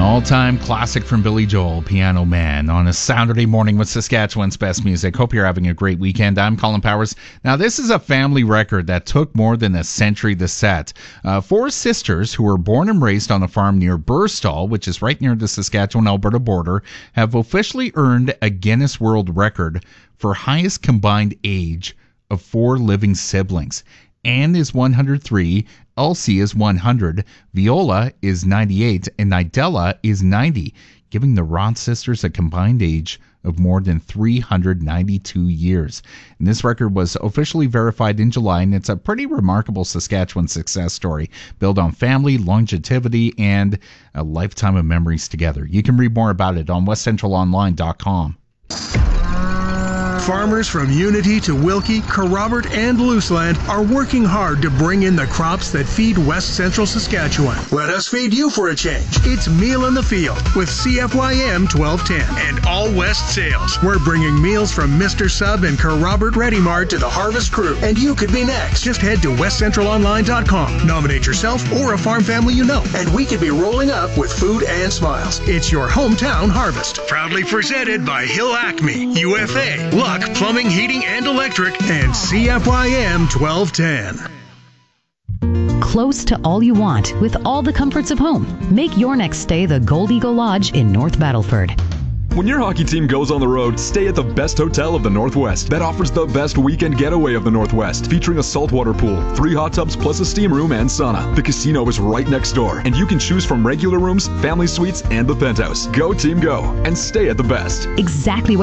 all-time classic from Billy Joel, Piano Man, on a Saturday morning with Saskatchewan's best music. Hope you're having a great weekend. I'm Colin Powers. Now, this is a family record that took more than a century to set. Four sisters who were born and raised on a farm near Burstall, which is right near the Saskatchewan-Alberta border, have officially earned a Guinness World Record for highest combined age of four living siblings. Anne is 103, Elsie is 100, Viola is 98, and Nidella is 90, giving the Rod sisters a combined age of more than 392 years. And this record was officially verified in July, and it's a pretty remarkable Saskatchewan success story built on family, longevity, and a lifetime of memories together. You can read more about it on westcentralonline.com. Farmers from Unity to Wilkie, Kerrobert, and Looseland are working hard to bring in the crops that feed West Central Saskatchewan. Let us feed you for a change. It's Meal in the Field with CFYM 1210 and All West Sales. We're bringing meals from Mr. Sub and Kerrobert Ready Mart to the Harvest Crew, and you could be next. Just head to westcentralonline.com, nominate yourself or a farm family you know, and we could be rolling up with food and smiles. It's your hometown harvest. Proudly presented by Hill Acme, UFA, Luck Plumbing, Heating, and Electric, and CFYM 1210. Close to all you want with all the comforts of home. Make your next stay the Gold Eagle Lodge in North Battleford. When your hockey team goes on the road, stay at the best hotel of the Northwest. That offers the best weekend getaway of the Northwest, featuring a saltwater pool, 3 hot tubs plus a steam room and sauna. The casino is right next door, and you can choose from regular rooms, family suites, and the penthouse. Go team go, and stay at the best. Exactly what